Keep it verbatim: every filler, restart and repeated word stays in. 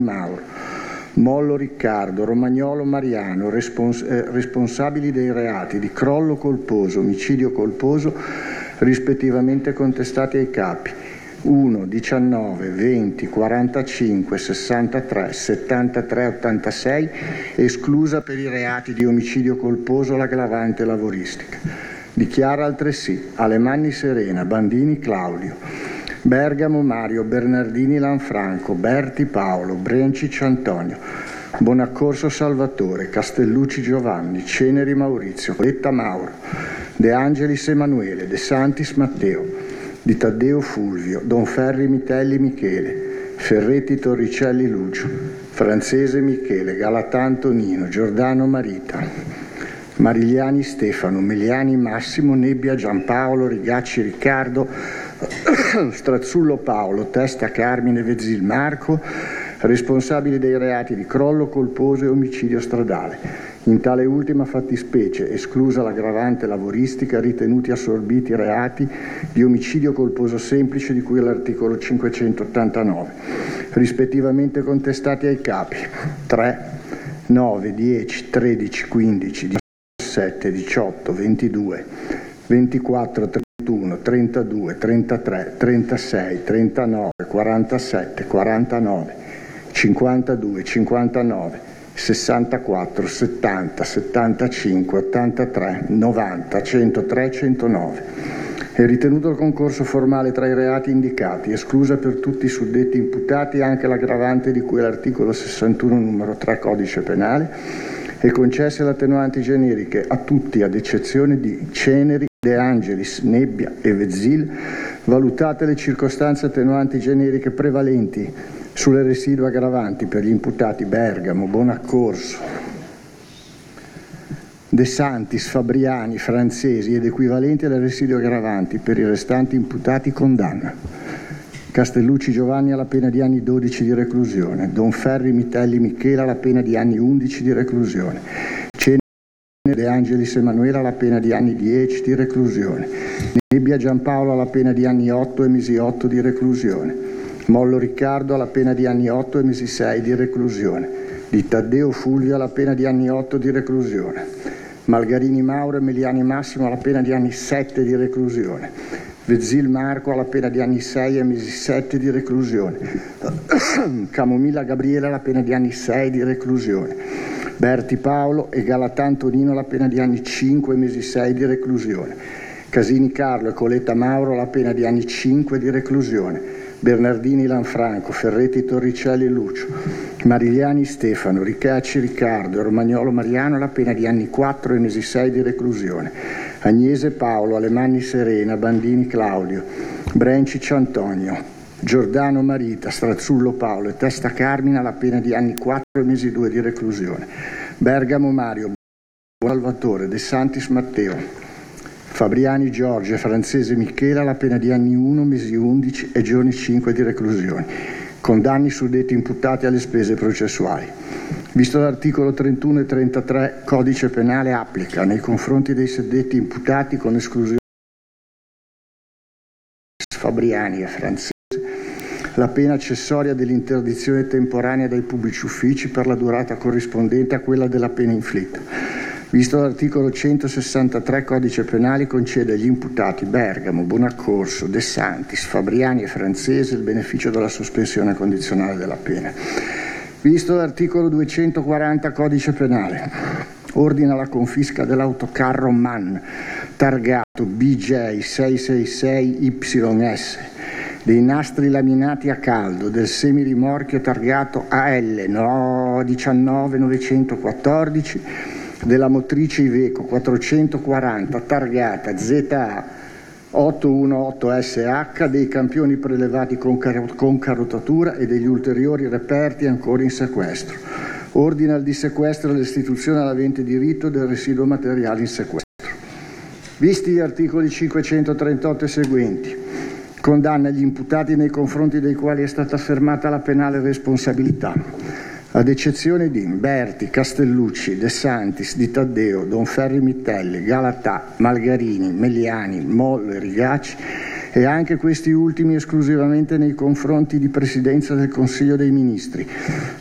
Mauro, Mollo Riccardo, Romagnolo Mariano, respons- eh, responsabili dei reati di crollo colposo, omicidio colposo, rispettivamente contestati ai capi uno, diciannove, venti, quarantacinque, sessantatré, settantatré, ottantasei, esclusa per i reati di omicidio colposo l'aggravante lavoristica. Dichiara altresì Alemanni Serena, Bandini Claudio, Bergamo Mario, Bernardini Lanfranco, Berti Paolo, Brencic Antonio, Bonaccorso Salvatore, Castellucci Giovanni, Ceneri Maurizio, Coletta Mauro, De Angelis Emanuele, De Santis Matteo, Di Taddeo Fulvio, Donferri Mitelli Michele, Ferretti Torricelli Lucio, Francese Michele, Galatà Tonino, Giordano Marita, Marigliani Stefano, Meliani Massimo, Nebbia Giampaolo, Rigacci Riccardo, Strazzullo Paolo, Testa Carmine Vezzil Marco, responsabili dei reati di crollo colposo e omicidio stradale. In tale ultima fattispecie, esclusa l'aggravante lavoristica, ritenuti assorbiti reati di omicidio colposo semplice di cui all'articolo cinquecentottantanove, rispettivamente contestati ai capi tre, nove, dieci, tredici, quindici, diciassette, diciotto, ventidue, ventiquattro, trentuno, trentadue, trentatré, trentasei, trentanove, quarantasette, quarantanove, cinquantadue, cinquantanove, sessantaquattro, settanta, settantacinque, ottantatré, novanta, centotré, centonove. È ritenuto il concorso formale tra i reati indicati, esclusa per tutti i suddetti imputati anche l'aggravante di cui all'articolo sessantuno numero tre Codice Penale, e concesse le attenuanti generiche a tutti ad eccezione di Ceneri, De Angelis, Nebbia e Vezzil, valutate le circostanze attenuanti generiche prevalenti sulle residue aggravanti per gli imputati Bergamo, Bonaccorso, De Santis, Fabriani, Francesi ed equivalenti alle residue aggravanti per i restanti imputati condanna. Castellucci Giovanni alla pena di anni dodici di reclusione, Donferri Mitelli Michela alla pena di anni undici di reclusione, Ceneri De Angelis Emanuela alla pena di anni dieci di reclusione, Nebbia Giampaolo alla pena di anni otto e mesi otto di reclusione, Mollo Riccardo alla pena di anni otto e mesi sei di reclusione, Di Taddeo Fulvio alla pena di anni otto di reclusione, Malgarini Mauro e Meliani Massimo alla pena di anni sette di reclusione, Vezzil Marco alla pena di anni sei e mesi sette di reclusione, Camomilla Gabriele alla pena di anni sei di reclusione, Berti Paolo e Galatà Antonino alla pena di anni cinque e mesi sei di reclusione, Casini Carlo e Coletta Mauro alla pena di anni cinque di reclusione, Bernardini Lanfranco, Ferretti Torricelli Lucio, Marigliani Stefano, Ricacci Riccardo e Romagnolo Mariano alla pena di anni quattro e mesi sei di reclusione, Agnese Paolo, Alemanni Serena, Bandini Claudio, Brencic Antonio, Giordano Marita, Strazzullo Paolo e Testa Carmine alla pena di anni quattro e mesi due di reclusione, Bergamo Mario, Salvatore, De Santis Matteo, Fabriani Giorgio e Francese Michela alla pena di anni uno, mesi undici e giorni cinque di reclusione, con danni suddetti imputati alle spese processuali. Visto l'articolo trentuno e trentatré Codice Penale, applica nei confronti dei suddetti imputati, con esclusione Fabriani e Francese, la pena accessoria dell'interdizione temporanea dai pubblici uffici per la durata corrispondente a quella della pena inflitta. Visto l'articolo centosessantatré Codice Penale, concede agli imputati Bergamo, Bonaccorso, De Santis, Fabriani e Francese il beneficio della sospensione condizionale della pena. Visto l'articolo duecentoquaranta Codice Penale, ordina la confisca dell'autocarro MAN targato B J sei sei sei Y S, dei nastri laminati a caldo, del semirimorchio targato A L no diciannove novecentoquattordici, della motrice Iveco quattrocentoquaranta targata Z A ottocentoquindotto S H, dei campioni prelevati con, car- con carotatura e degli ulteriori reperti ancora in sequestro. Ordina il dissequestro e l'istituzione all'avente diritto del residuo materiale in sequestro. Visti gli articoli cinquecentotrentotto e seguenti, condanna gli imputati nei confronti dei quali è stata affermata la penale responsabilità, ad eccezione di Berti, Castellucci, De Santis, Di Taddeo, Donferri Mitelli, Galatà, Malgarini, Meliani, Mollo e Rigacci, e anche questi ultimi esclusivamente nei confronti di Presidenza del Consiglio dei Ministri.